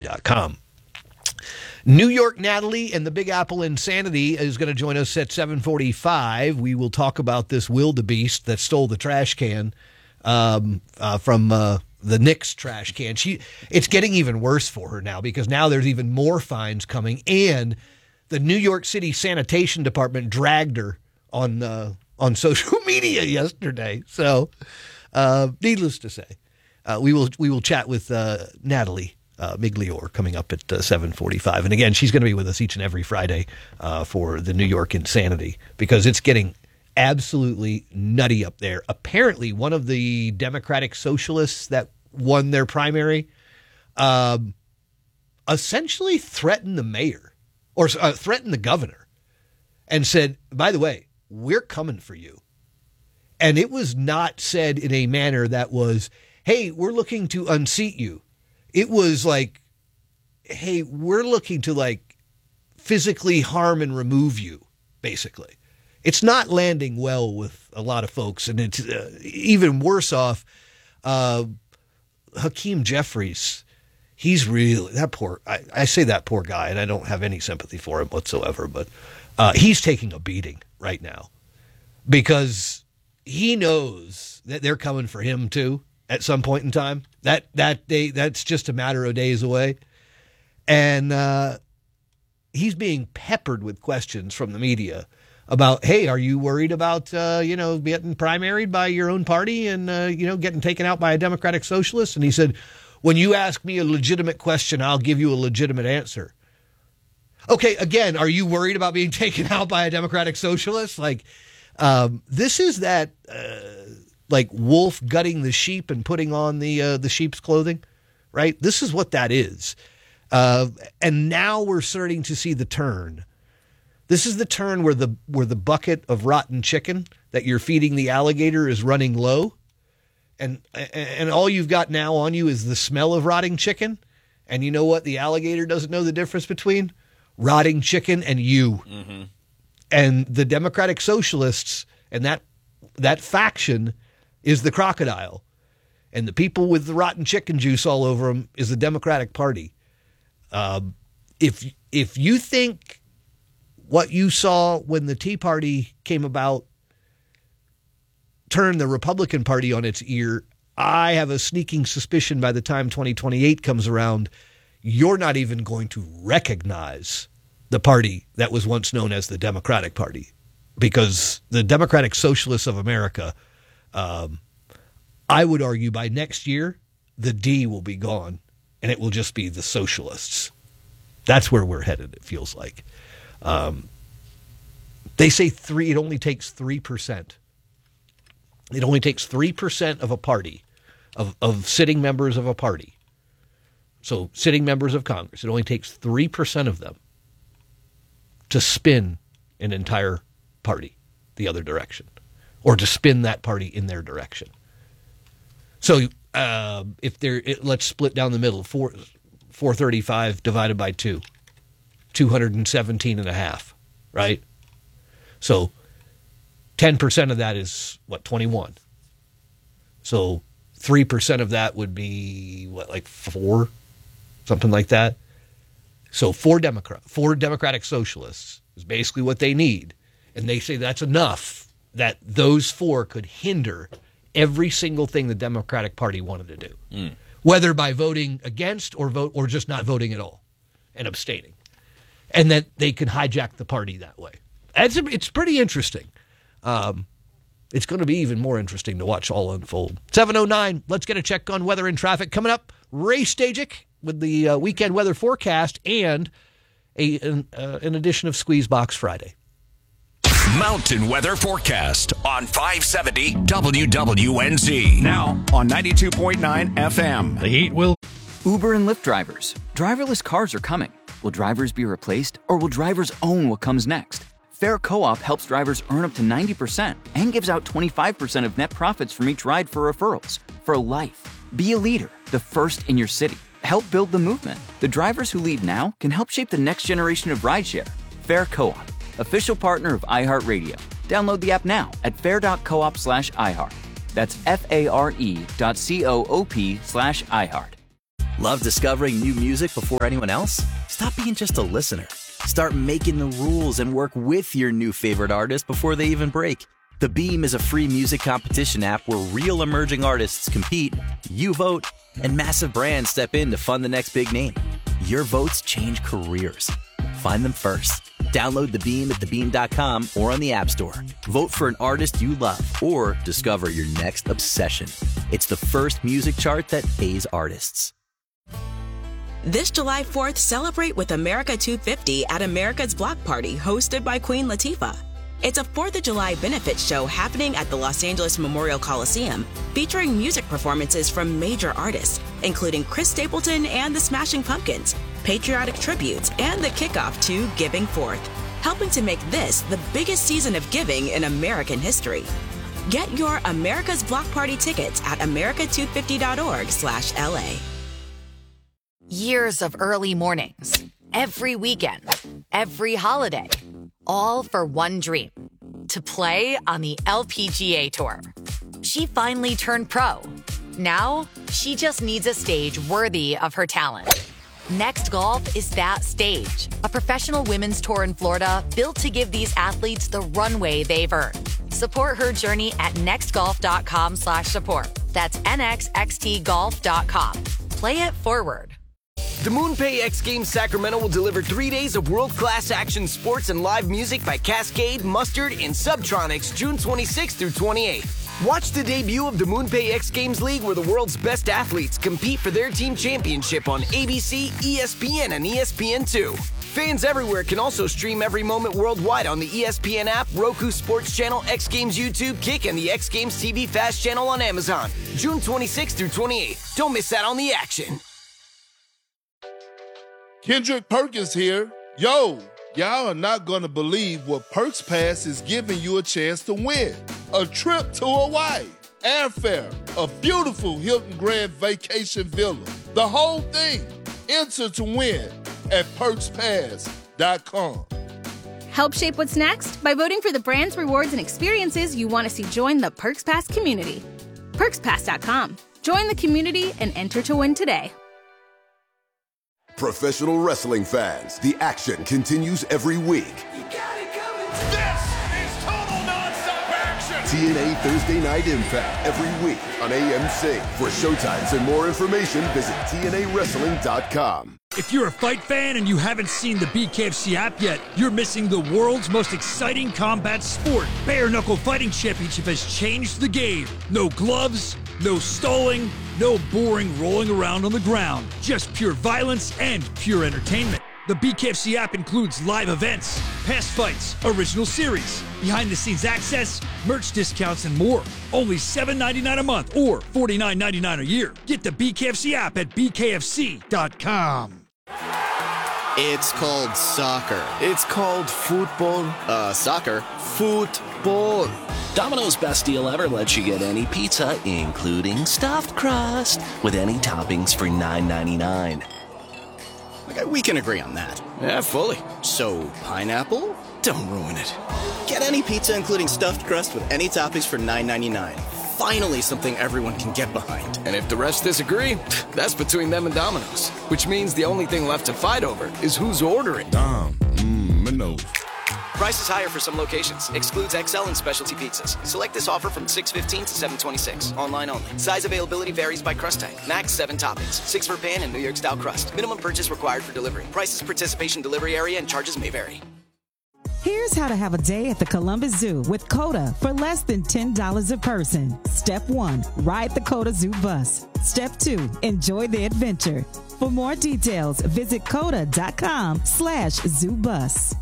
KFI.com. New York Natalie and the Big Apple Insanity is going to join us at 7:45. We will talk about this wildebeest that stole the trash can from the Knicks trash can. It's getting even worse for her now because now there's even more fines coming, and the New York City Sanitation Department dragged her on social media yesterday. So, needless to say, we will chat with Natalie Migliore coming up at 7:45. And again, she's going to be with us each and every Friday for the New York Insanity because it's getting absolutely nutty up there. Apparently, one of the Democratic Socialists that won their primary essentially threatened the mayor or threatened the governor and said, by the way, we're coming for you. And it was not said in a manner that was, hey, we're looking to unseat you. It was like, hey, we're looking to like physically harm and remove you, basically. It's not landing well with a lot of folks, and it's even worse off. Hakeem Jeffries, he's really, that poor, I say that poor guy, and I don't have any sympathy for him whatsoever, but he's taking a beating right now because he knows that they're coming for him too at some point in time. That day, that's just a matter of days away. And he's being peppered with questions from the media about, hey, are you worried about, getting primaried by your own party and, getting taken out by a Democratic Socialist? And he said, when you ask me a legitimate question, I'll give you a legitimate answer. Okay, again, are you worried about being taken out by a Democratic Socialist? Like, this is that, like wolf gutting the sheep and putting on the sheep's clothing, right? This is what that is. And now we're starting to see the turn. This is the turn where the bucket of rotten chicken that you're feeding the alligator is running low. And all you've got now on you is the smell of rotting chicken. And you know what the alligator doesn't know the difference between? Rotting chicken and you. Mm-hmm. And the Democratic Socialists and that faction is the crocodile. And the people with the rotten chicken juice all over them is the Democratic Party. If you think what you saw when the Tea Party came about turned the Republican Party on its ear, I have a sneaking suspicion by the time 2028 comes around, you're not even going to recognize the party that was once known as the Democratic Party, because the Democratic Socialists of America, I would argue by next year, the D will be gone and it will just be the socialists. That's where we're headed, it feels like. They say it only takes 3%. It only takes 3% of a party, of sitting members of a party. So sitting members of Congress, it only takes 3% of them to spin an entire party the other direction, or to spin that party in their direction. So let's split down the middle, 435 divided by 2, 217 and a half, right? So 10% of that is, 21? So 3% of that would be, 4? Something like that. So four Democratic Socialists is basically what they need. And they say that's enough that those four could hinder every single thing the Democratic Party wanted to do, whether by voting against or just not voting at all and abstaining. And that they can hijack the party that way. It's pretty interesting. It's going to be even more interesting to watch all unfold. 7:09, let's get a check on weather and traffic. Coming up, Ray Stajic with the weekend weather forecast and an edition of Squeezebox Friday. Mountain Weather Forecast on 570 WWNZ. Now on 92.9 FM. The heat will... Uber and Lyft drivers. Driverless cars are coming. Will drivers be replaced, or will drivers own what comes next? Fair Co-op helps drivers earn up to 90% and gives out 25% of net profits from each ride for referrals. For life. Be a leader, the first in your city. Help build the movement. The drivers who lead now can help shape the next generation of rideshare. Fair Co-op, official partner of iHeartRadio. Download the app now at fair.coop/iHeart. That's FARE.coop/iHeart. Love discovering new music before anyone else? Stop being just a listener. Start making the rules and work with your new favorite artist before they even break. The Beam is a free music competition app where real emerging artists compete, you vote, and massive brands step in to fund the next big name. Your votes change careers. Find them first. Download The Beam at thebeam.com or on the App Store. Vote for an artist you love or discover your next obsession. It's the first music chart that pays artists. This July 4th, celebrate with America 250 at America's Block Party, hosted by Queen Latifah. It's a 4th of July benefit show happening at the Los Angeles Memorial Coliseum, featuring music performances from major artists, including Chris Stapleton and the Smashing Pumpkins, patriotic tributes, and the kickoff to Giving Forth, helping to make this the biggest season of giving in American history. Get your America's Block Party tickets at america250.org/LA. Years of early mornings, every weekend, every holiday, all for one dream, to play on the LPGA Tour. She finally turned pro. Now, she just needs a stage worthy of her talent. Next Golf is that stage, a professional women's tour in Florida built to give these athletes the runway they've earned. Support her journey at nextgolf.com/support. That's nxxtgolf.com. Play it forward. The MoonPay X Games Sacramento will deliver 3 days of world-class action sports and live music by Cascade, Mustard, and Subtronics June 26th through 28th. Watch the debut of the MoonPay X Games League, where the world's best athletes compete for their team championship on ABC, ESPN, and ESPN2. Fans everywhere can also stream every moment worldwide on the ESPN app, Roku Sports Channel, X Games YouTube, Kick, and the X Games TV Fast channel on Amazon. June 26th through 28th. Don't miss out on the action. Kendrick Perkins here. Yo, y'all are not going to believe what Perks Pass is giving you a chance to win. A trip to Hawaii, airfare, a beautiful Hilton Grand Vacation Villa. The whole thing. Enter to win at PerksPass.com. Help shape what's next by voting for the brands, rewards, and experiences you want to see join the Perks Pass community. PerksPass.com. Join the community and enter to win today. Professional wrestling fans, the action continues every week. You got it coming. This is total nonstop action. TNA Thursday Night Impact every week on AMC. For showtimes and more information, visit TNAWrestling.com. If you're a fight fan and you haven't seen the BKFC app yet, you're missing the world's most exciting combat sport. Bare Knuckle Fighting Championship has changed the game. No gloves, no stalling, no boring rolling around on the ground. Just pure violence and pure entertainment. The BKFC app includes live events, past fights, original series, behind-the-scenes access, merch discounts, and more. Only $7.99 a month or $49.99 a year. Get the BKFC app at bkfc.com. It's called soccer. It's called football. Soccer. Football. Domino's best deal ever lets you get any pizza, including stuffed crust, with any toppings for $9.99. Okay, we can agree on that. Yeah, fully. So, pineapple? Don't ruin it. Get any pizza, including stuffed crust, with any toppings for $9.99. Finally, something everyone can get behind. And if the rest disagree, that's between them and Domino's. Which means the only thing left to fight over is who's ordering. Domino's. Price is higher for some locations. Excludes XL and specialty pizzas. Select this offer from 6/15 to 7/26. Online only. Size availability varies by crust type. Max 7 toppings. 6 for pan and New York style crust. Minimum purchase required for delivery. Prices, participation, delivery area, and charges may vary. Here's how to have a day at the Columbus Zoo with COTA for less than $10 a person. Step 1, ride the COTA Zoo bus. Step 2, enjoy the adventure. For more details, visit COTA.com/ZooBus.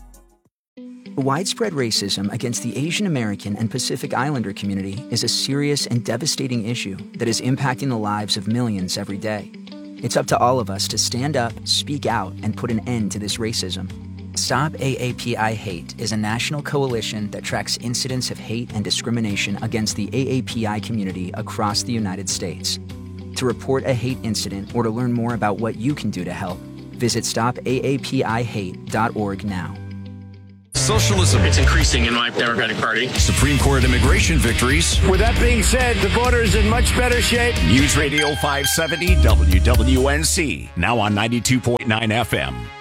Widespread racism against the Asian American and Pacific Islander community is a serious and devastating issue that is impacting the lives of millions every day. It's up to all of us to stand up, speak out, and put an end to this racism. Stop AAPI Hate is a national coalition that tracks incidents of hate and discrimination against the AAPI community across the United States. To report a hate incident or to learn more about what you can do to help, visit stopaapihate.org now. socialism. It's increasing in my Democratic Party. Supreme Court immigration victories. With that being said, the border is in much better shape. News Radio 570 WWNC, now on 92.9 FM.